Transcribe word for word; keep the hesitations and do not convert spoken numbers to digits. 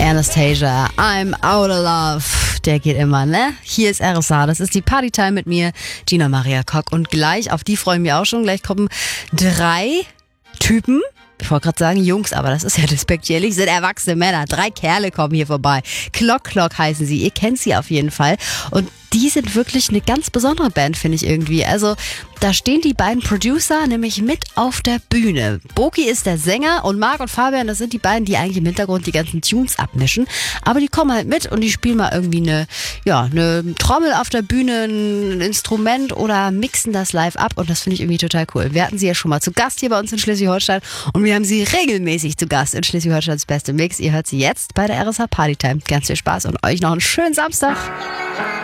Anastasia, I'm out of love. Der geht immer, ne? Hier ist R S A, das ist die Partytime mit mir, Gina Maria Kock. Und gleich, auf die freue ich mich auch schon, gleich kommen drei Typen. Ich wollte gerade sagen Jungs, aber das ist ja despektierlich, sind erwachsene Männer. Drei Kerle kommen hier vorbei. Clock Clock heißen sie, ihr kennt sie auf jeden Fall. Und die sind wirklich eine ganz besondere Band, finde ich irgendwie. Also da stehen die beiden Producer nämlich mit auf der Bühne. Boki ist der Sänger und Marc und Fabian, das sind die beiden, die eigentlich im Hintergrund die ganzen Tunes abmischen. Aber die kommen halt mit und die spielen mal irgendwie eine, ja, eine Trommel auf der Bühne, ein Instrument oder mixen das live ab. Und das finde ich irgendwie total cool. Wir hatten sie ja schon mal zu Gast hier bei uns in Schleswig-Holstein und wir haben sie regelmäßig zu Gast in Schleswig-Holsteins Beste Mix. Ihr hört sie jetzt bei der R S A Partytime. Ganz viel Spaß und euch noch einen schönen Samstag.